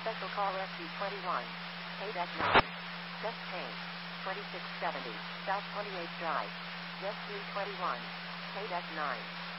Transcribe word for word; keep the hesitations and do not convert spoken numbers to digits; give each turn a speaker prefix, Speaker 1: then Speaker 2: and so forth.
Speaker 1: Special call S U twenty-one. eight F nine. Best change. twenty-six seventy. South twenty-eighth Drive. S U twenty-one. eight F nine.